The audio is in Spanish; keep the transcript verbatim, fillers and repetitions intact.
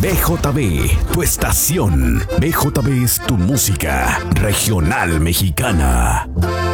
B J B, tu estación. B J B es tu música regional mexicana.